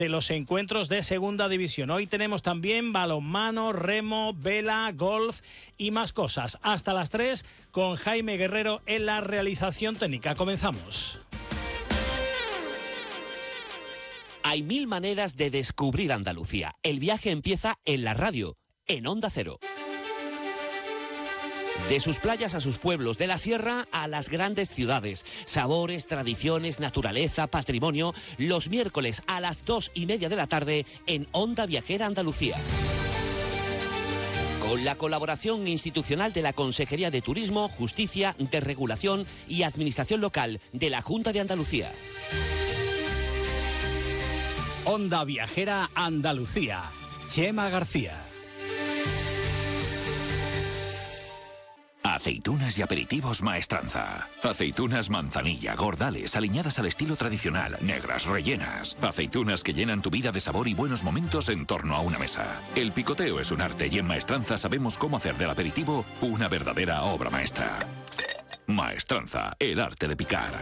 de los encuentros de Segunda División. Hoy tenemos también balonmano, remo, vela, golf y más cosas. Hasta las 3 con Jaime Guerrero en la realización técnica. Comenzamos. Hay 1000 maneras de descubrir Andalucía. El viaje empieza en la radio, en Onda Cero. De sus playas a sus pueblos, de la sierra a las grandes ciudades. Sabores, tradiciones, naturaleza, patrimonio. Los miércoles a las 2:30 de la tarde en Onda Viajera Andalucía. Con la colaboración institucional de la Consejería de Turismo, Justicia, Desregulación y Administración Local de la Junta de Andalucía. Onda Viajera Andalucía. Chema García. Aceitunas y aperitivos Maestranza. Aceitunas manzanilla, gordales, aliñadas al estilo tradicional, negras, rellenas. Aceitunas que llenan tu vida de sabor y buenos momentos en torno a una mesa. El picoteo es un arte y en Maestranza sabemos cómo hacer del aperitivo una verdadera obra maestra. Maestranza, el arte de picar.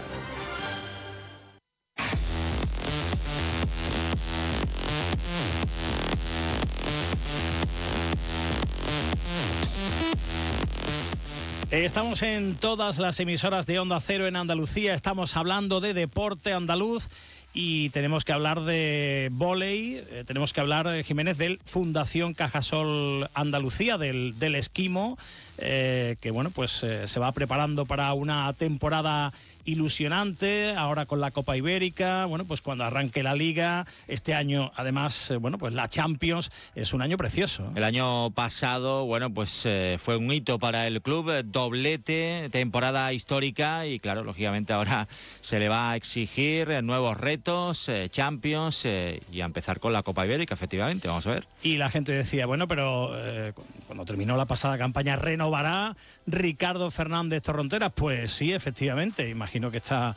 Estamos en todas las emisoras de Onda Cero en Andalucía, estamos hablando de deporte andaluz y tenemos que hablar de vóley, tenemos que hablar, Jiménez, del Fundación Cajasol Andalucía, del esquimo, que bueno, pues se va preparando para una temporada ilusionante, ahora con la Copa Ibérica, bueno, pues cuando arranque la Liga, este año además, bueno, pues la Champions, es un año precioso. El año pasado, bueno, pues fue un hito para el club, doblete, temporada histórica y claro, lógicamente ahora se le va a exigir nuevos retos, Champions y a empezar con la Copa Ibérica, efectivamente, vamos a ver. Y la gente decía, bueno, pero cuando terminó la pasada campaña, ¿renovará Ricardo Fernández Torronteras? Pues sí, efectivamente, imagino que está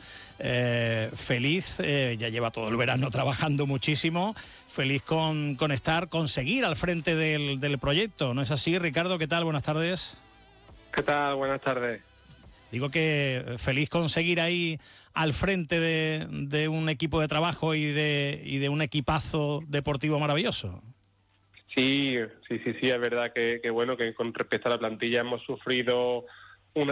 feliz, ya lleva todo el verano trabajando muchísimo, feliz con seguir al frente del proyecto, ¿no es así, Ricardo? ¿Qué tal? Buenas tardes. ¿Qué tal? Buenas tardes. Digo que feliz con seguir ahí al frente de un equipo de trabajo y de un equipazo deportivo maravilloso. Sí, es verdad que bueno, que con respecto a la plantilla hemos sufrido un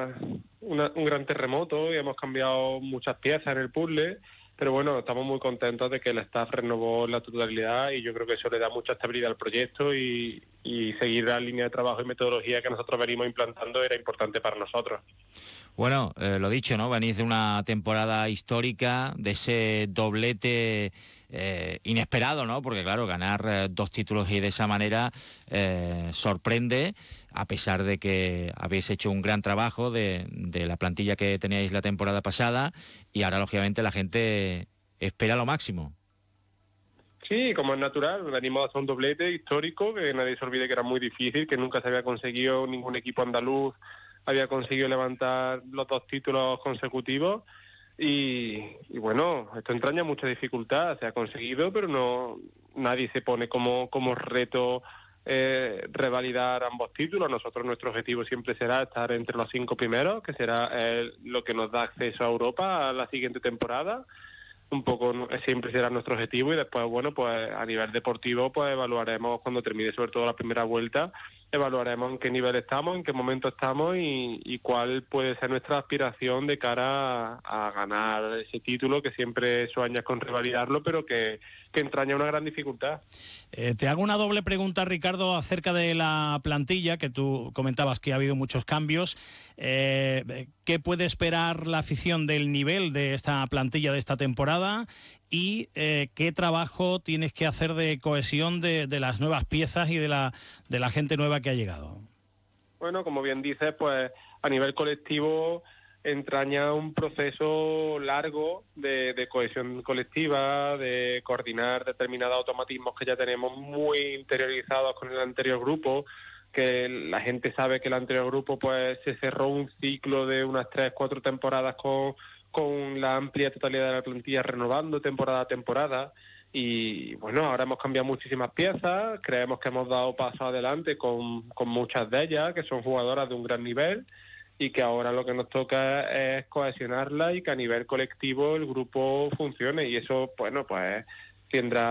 gran terremoto y hemos cambiado muchas piezas en el puzzle, pero bueno, estamos muy contentos de que el staff renovó la totalidad y yo creo que eso le da mucha estabilidad al proyecto y seguir la línea de trabajo y metodología que nosotros venimos implantando era importante para nosotros. Bueno, lo dicho, ¿no? Venís de una temporada histórica, de ese doblete inesperado, ¿no? Porque claro, ganar 2 títulos y de esa manera sorprende, a pesar de que habéis hecho un gran trabajo de la plantilla que teníais la temporada pasada y ahora lógicamente la gente espera lo máximo. Sí, como es natural, venimos a hacer un doblete histórico, que nadie se olvide que era muy difícil, que nunca se había conseguido, ningún equipo andaluz había conseguido levantar los 2 títulos consecutivos y bueno, esto entraña mucha dificultad, se ha conseguido, pero nadie se pone como reto revalidar ambos títulos. Nuestro objetivo siempre será estar entre los 5 primeros, que será lo que nos da acceso a Europa a la siguiente temporada. Un poco siempre será nuestro objetivo y después, bueno, pues a nivel deportivo pues evaluaremos cuando termine sobre todo la primera vuelta, evaluaremos en qué nivel estamos, en qué momento estamos y cuál puede ser nuestra aspiración de cara a ganar ese título, que siempre sueñas con revalidarlo, pero que entraña una gran dificultad. Te hago una doble pregunta, Ricardo, acerca de la plantilla, que tú comentabas que ha habido muchos cambios. ¿Qué puede esperar la afición del nivel de esta plantilla de esta temporada? Y qué trabajo tienes que hacer de cohesión de las nuevas piezas y de la gente nueva que ha llegado. Bueno, como bien dices, pues a nivel colectivo entraña un proceso largo de cohesión colectiva, de coordinar determinados automatismos que ya tenemos muy interiorizados con el anterior grupo, que la gente sabe que el anterior grupo pues se cerró un ciclo de unas 3-4 temporadas con la amplia totalidad de la plantilla renovando temporada a temporada y bueno, ahora hemos cambiado muchísimas piezas, creemos que hemos dado paso adelante con muchas de ellas, que son jugadoras de un gran nivel y que ahora lo que nos toca es cohesionarla y que a nivel colectivo el grupo funcione y eso, bueno, pues tendrá